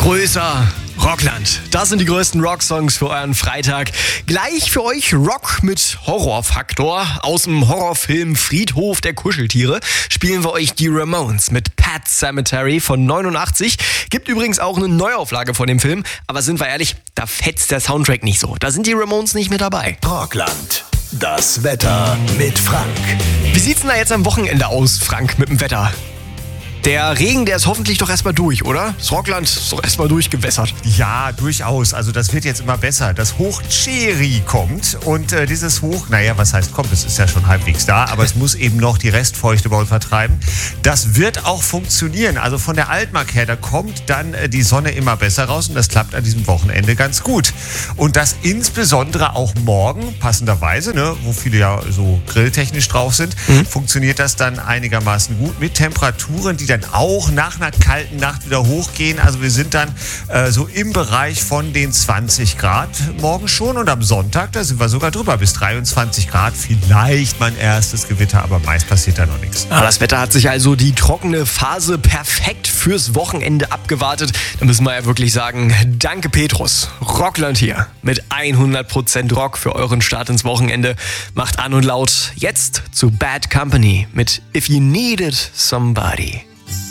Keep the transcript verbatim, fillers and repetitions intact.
Größer Rockland. Das sind die größten Rocksongs für euren Freitag. Gleich für euch Rock mit Horrorfaktor. Aus dem Horrorfilm Friedhof der Kuscheltiere spielen wir euch die Ramones mit Pet Sematary von neunundachtzig. Gibt übrigens auch eine Neuauflage von dem Film. Aber sind wir ehrlich, da fetzt der Soundtrack nicht so. Da sind die Ramones nicht mit dabei. Rockland. Das Wetter mit Frank. Wie sieht's denn da jetzt am Wochenende aus, Frank, mit dem Wetter? Der Regen, der ist hoffentlich doch erstmal durch, oder? Das Rockland ist doch erstmal durchgewässert. Ja, durchaus. Also das wird jetzt immer besser. Das Hoch Cheri kommt und äh, dieses Hoch, naja, was heißt kommt? Es ist ja schon halbwegs da, aber es muss eben noch die Restfeuchte bei uns vertreiben. Das wird auch funktionieren. Also von der Altmark her, da kommt dann äh, die Sonne immer besser raus und das klappt an diesem Wochenende ganz gut. Und das insbesondere auch morgen, passenderweise, ne, wo viele ja so grilltechnisch drauf sind, mhm. funktioniert das dann einigermaßen gut mit Temperaturen, die dann auch nach einer kalten Nacht wieder hochgehen. Also wir sind dann äh, so im Bereich von den zwanzig Grad morgen schon und am Sonntag, da sind wir sogar drüber, bis dreiundzwanzig Grad. Vielleicht mein erstes Gewitter, aber meist passiert da noch nichts. Ah, das Wetter hat sich also die trockene Phase perfekt fürs Wochenende abgewartet. Da müssen wir ja wirklich sagen, danke Petrus. Rockland hier mit hundert Prozent Rock für euren Start ins Wochenende. Macht an und laut jetzt zu Bad Company mit If You Needed Somebody.